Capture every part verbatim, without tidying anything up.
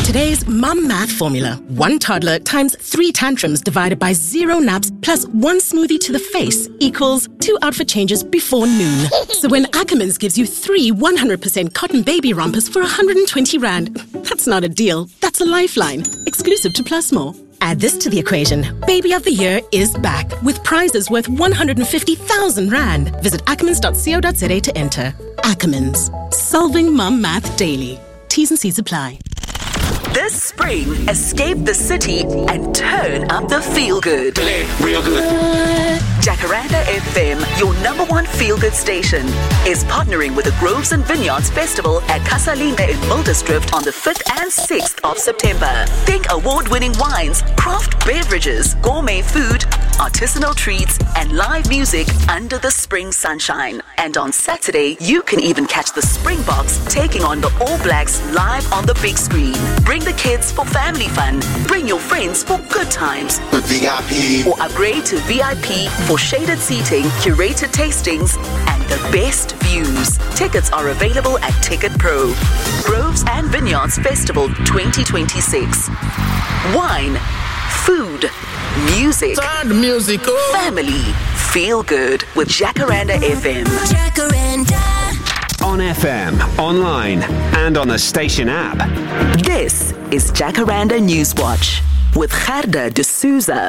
Today's Mum Math formula. One toddler times three tantrums divided by zero naps plus one smoothie to the face equals two outfit changes before noon. So when Ackermans gives you three one hundred percent cotton baby rompers for one hundred twenty rand, that's not a deal, that's a lifeline. Exclusive to Plus More. Add this to the equation. Baby of the Year is back with prizes worth one hundred fifty thousand rand. Visit ackermans dot co dot za to enter. Ackermans. Solving Mum Math daily. T's and C's apply. This spring, escape the city and turn up the feel-good. Real good. Jacaranda F M, your number one feel-good station, is partnering with the Groves and Vineyards Festival at Casalina in Muldersdrift on the fifth and sixth of September. Think award-winning wines, craft beverages, gourmet food, artisanal treats, and live music under the spring sunshine. And on Saturday, you can even catch the Springboks taking on the All Blacks live on the big screen. Bring the kids for family fun. Bring your friends for good times. V I P. Or upgrade to V I P for shaded seating, curated tastings, and the best views. Tickets are available at Ticket Pro. Groves and Vineyards Festival twenty twenty-six. Wine, food, music, music oh. family, feel good with Jacaranda F M. Jacaranda. On F M, online, and on the station app. This is Jacaranda Newswatch with Gerda de Souza.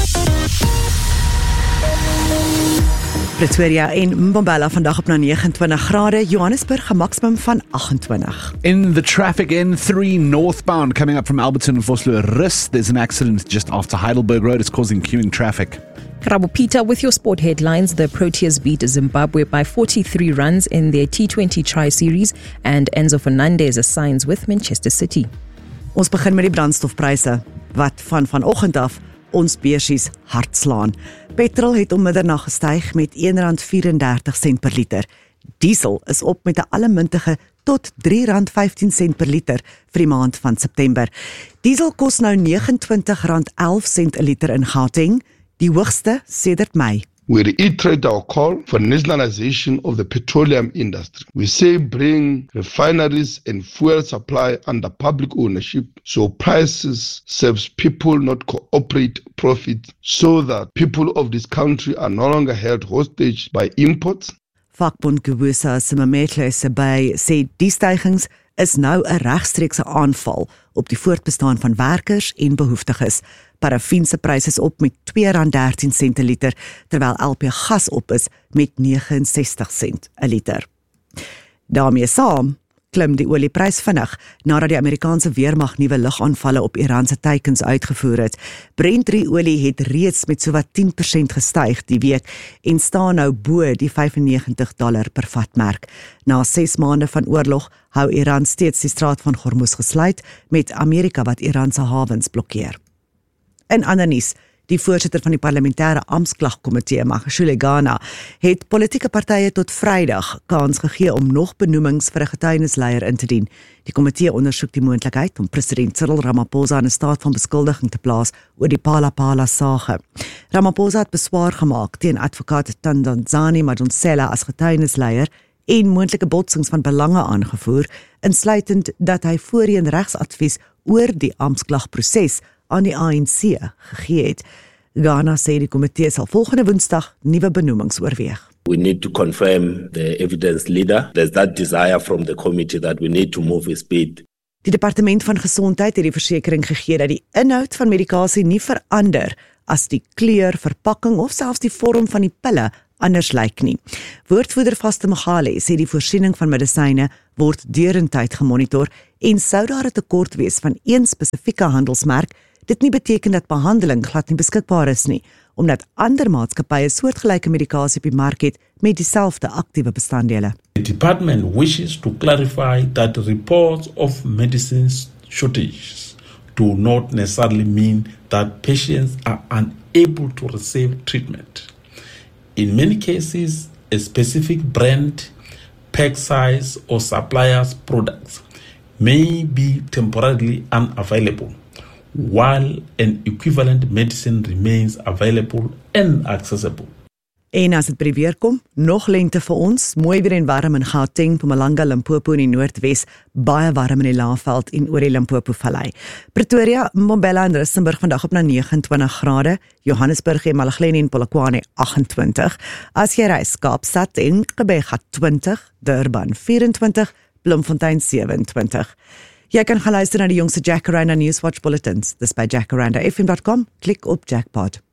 Pretoria en Mbombela vandag op na negenentwintig grade, Johannesburg 'n maksimum van agt-en-twintig. In the traffic N three northbound coming up from Alberton and Vosloorus, there's an accident just after Heidelberg Road. It's causing queuing traffic. Karabo Peter with your sport headlines. The Proteas beat Zimbabwe by forty-three runs in their T twenty Tri-Series and Enzo Fernandez signs with Manchester City. Ons begin met die brandstofpryse wat van vanoggend af ons beursies hard slaan. Petrol het om middernag gestyg met een rand vyf-en-dertig per liter. Diesel is op met 'n allemintige tot drie rand vyftien per liter vir die maand van September. Diesel kos nou negenentwintig rand elf per liter in Gauteng, die hoogste sedert Mei. We reiterate our call for nationalization of the petroleum industry. We say bring refineries and fuel supply under public ownership so prices serves people, not cooperate profit, so that people of this country are no longer held hostage by imports. Vakbond Gewusa Simametle Sebei sê die stygings is nou 'n regstreekse aanval op die voortbestaan van werkers en behoeftiges. Parafin se prys is op met twee rand dertien per liter, terwyl L P gas op is met negenensestig sent per liter. Daarmee saam klim die olieprys vinnig nadat die Amerikaanse weermag nuwe lugaanvalle op Iran se teikens uitgevoer het. Brent olie het reeds met sowat tien persent gestyg die week en staan nou bo die vyfennegentig dollar per vatmerk. Na ses maande van oorlog hou Iran steeds die straat van Hormuz gesluit met Amerika wat Iran se hawens blokkeer. In ander nuus, die voorsitter van die parlementêre amptklagkomitee, Magashule Ghana, het politieke partye tot Vrydag kans gegee om nog benoemings vir 'n getuienisleier in te dien. Die komitee ondersoek die moontlikheid om president Cyril Ramaphosa in 'n staat van beskuldiging te plaas oor die Phala-Phala sage. Ramaphosa het beswaar gemaak teen advokaat Tandanzani Madonsela as getuienisleier en moontlike botsings van belange aangevoer, insluitend dat hy voorheen regsadvies oor die amptklagproses aan die A N C gegee het. Ghana sê die komitee sal volgende Woensdag nuwe benoemings oorweeg. We need to confirm the evidence leader. There's that desire from the committee that we need to move with speed. Die departement van gesondheid het die versekering gegee dat die inhoud van medikasie nie verander as die kleur, verpakking of selfs die vorm van die pille anders lyk nie. Woordvoerder Vaste Magale sê die voorsiening van medisyne word deurentyd gemonitor en sou daar 'n tekort wees van een spesifieke handelsmerk, dit nie beteken dat behandeling glad nie beskikbaar is nie, omdat ander maatskappye soortgelyke medikasie op die mark het met dieselfde aktiewe bestanddele. The department wishes to clarify that reports of medicines shortages do not necessarily mean that patients are unable to receive treatment. In many cases, a specific brand, pack size, or supplier's products may be temporarily unavailable, while an equivalent medicine remains available and accessible. En as dit by die weer kom, nog lente vir ons, mooi weer en warm in Gauteng, Mpumalanga, Limpopo in die noordwes, baie warm in die Laagveld en oor die Limpopo-vallei. Pretoria, Mbombela en Rustenburg vandag op na vyf nege grade, Johannesburg en Malagleni en Polokwane agt en twintig, as jy reis Kaapstad en Gqeberha twintig, Durban vyf en twintig, Bloemfontein sewe en twintig. Jy kan gaan luister na die jongste Jacaranda Newswatch Bulletins, dis by jacaranda f m dot com, klik op Jackpot.